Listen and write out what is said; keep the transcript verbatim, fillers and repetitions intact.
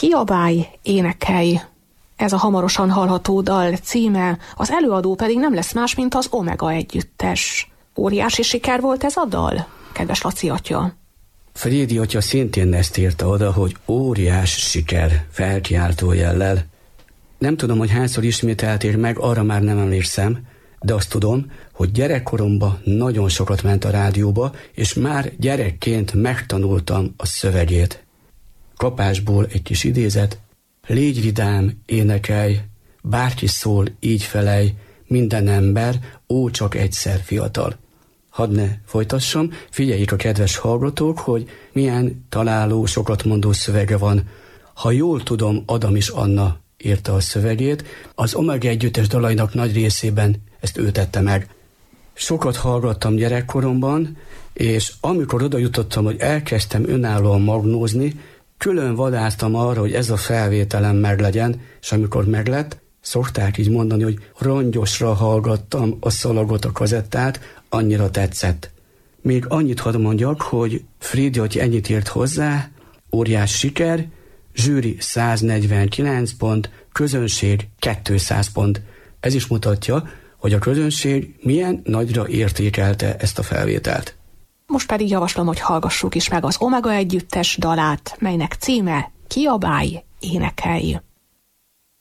Kiabálj, énekelj. Ez a hamarosan hallható dal címe, az előadó pedig nem lesz más, mint az Omega együttes. Óriási siker volt ez a dal, kedves Laci atya? Frédi atya szintén ezt írta oda, hogy óriás siker, felkiáltó jellel. Nem tudom, hogy hányszor ismételték meg, arra már nem emlékszem, de azt tudom, hogy gyerekkoromban nagyon sokat ment a rádióba, és már gyerekként megtanultam a szövegét. Kapásból egy kis idézet: légy vidám, énekelj, bárki szól, így felej, minden ember, ó, csak egyszer fiatal. Hadd ne folytassam, figyeljék a kedves hallgatók, hogy milyen találó, sokat mondó szövege van. Ha jól tudom, Adam és Anna írta a szövegét, az Omega együttes dalainak nagy részében ezt ő tette meg. Sokat hallgattam gyerekkoromban, és amikor oda jutottam, hogy elkezdtem önállóan magnózni, külön vadásztam arra, hogy ez a felvételem meglegyen, és amikor meglett, szokták így mondani, hogy rongyosra hallgattam a szalagot, a kazettát, annyira tetszett. Még annyit hadd mondjak, hogy Frédi atya ennyit írt hozzá: óriás siker, zsűri száznegyvenkilenc pont, közönség kétszáz pont. Ez is mutatja, hogy a közönség milyen nagyra értékelte ezt a felvételt. Most pedig javaslom, hogy hallgassuk is meg az Omega együttes dalát, melynek címe Kiabálj, énekelj.